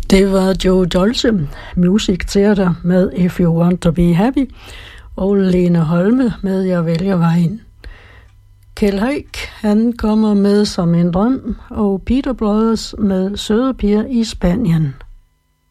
Det var Joe Dolce, Music Theater med If You Want To Be Happy, og Lene Holme med Jeg Vælger Vejen. Kjeld Højk, han kommer med Som en drøm, og Peter Brothers med Søde piger i Spanien.